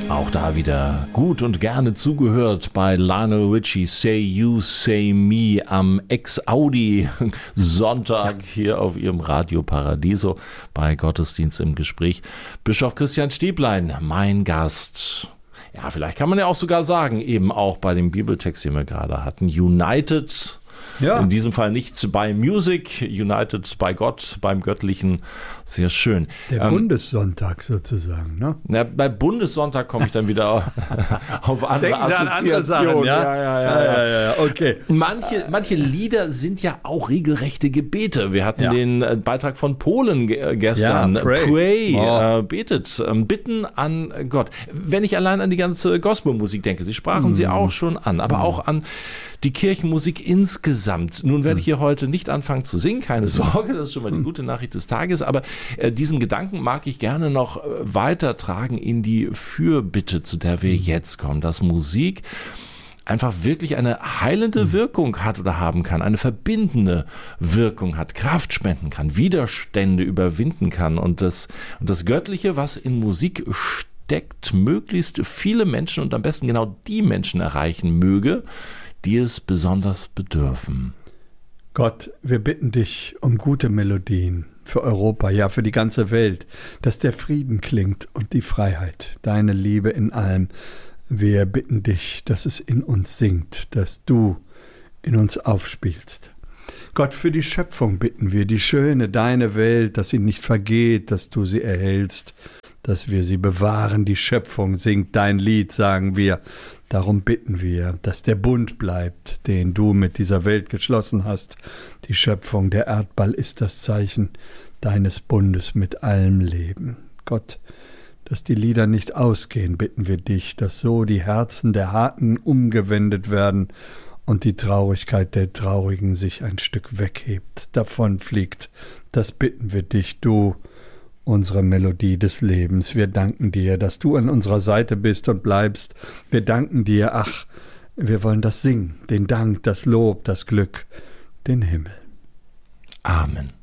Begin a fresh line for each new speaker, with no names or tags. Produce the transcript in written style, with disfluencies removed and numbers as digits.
Auch da wieder gut und gerne zugehört bei Lionel Richie, Say You, Say Me am Ex-Audi-Sonntag hier auf Ihrem Radio Paradiso bei Gottesdienst im Gespräch. Bischof Christian Stieblein, mein Gast. Ja, vielleicht kann man ja auch sogar sagen, eben auch bei dem Bibeltext, den wir gerade hatten, United. Ja. In diesem Fall nicht bei Music, United bei Gott, beim Göttlichen. Sehr schön.
Der Bundessonntag sozusagen, ne?
Ja, bei Bundessonntag komme ich dann wieder auf andere Assoziationen.
Ja, okay.
Manche Lieder sind ja auch regelrechte Gebete. Wir hatten den Beitrag von Polen gestern.
Ja, pray.
Betet, bitten an Gott. Wenn ich allein an die ganze Gospelmusik denke, Sie sprachen sie auch schon an, aber auch an die Kirchenmusik insgesamt. Nun werde ich hier heute nicht anfangen zu singen, keine Sorge, das ist schon mal die gute Nachricht des Tages, aber diesen Gedanken mag ich gerne noch weitertragen in die Fürbitte, zu der wir jetzt kommen, dass Musik einfach wirklich eine heilende Wirkung hat oder haben kann, eine verbindende Wirkung hat, Kraft spenden kann, Widerstände überwinden kann und das Göttliche, was in Musik steckt, möglichst viele Menschen und am besten genau die Menschen erreichen möge, die es besonders bedürfen.
Gott, wir bitten dich um gute Melodien für Europa, ja für die ganze Welt, dass der Frieden klingt und die Freiheit, deine Liebe in allem. Wir bitten dich, dass es in uns singt, dass du in uns aufspielst. Gott, für die Schöpfung bitten wir, die schöne, deine Welt, dass sie nicht vergeht, dass du sie erhältst, dass wir sie bewahren. Die Schöpfung singt dein Lied, sagen wir. Darum bitten wir, dass der Bund bleibt, den du mit dieser Welt geschlossen hast. Die Schöpfung, der Erdball ist das Zeichen deines Bundes mit allem Leben. Gott, dass die Lieder nicht ausgehen, bitten wir dich, dass so die Herzen der Harten umgewendet werden und die Traurigkeit der Traurigen sich ein Stück weghebt, davonfliegt. Das bitten wir dich, du, unsere Melodie des Lebens. Wir danken dir, dass du an unserer Seite bist und bleibst. Wir danken dir, wir wollen das singen, den Dank, das Lob, das Glück, den Himmel.
Amen.